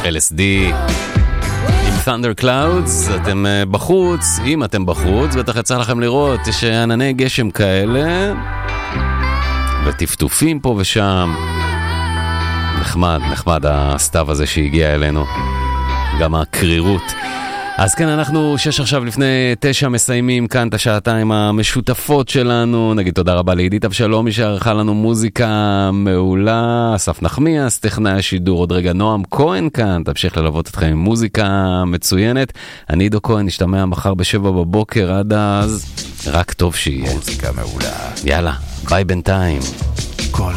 LSD עם Thunder Clouds. אתם בחוץ, אם אתם בחוץ, בטח יצא לכם לראות, יש ענני גשם כאלה וטפטופים פה ושם. נחמד הסתיו הזה שהגיע אלינו, גם הקרירות. אז כן, אנחנו 6 עכשיו לפני 9 מסיימים כאן את השעתיים המשותפות שלנו. נגיד תודה רבה לעידית אבשלומי שערכה לנו מוזיקה מעולה, אסף נחמיאס טכנאי השידור, עוד רגע נועם כהן כאן תמשיך ללוות אתכם עם מוזיקה מצוינת. אני עידו כהן, נשתמע מחר ב7 בבוקר, עד אז רק טוב שיהיה מוזיקה מעולה. יאללה, ביי בינתיים.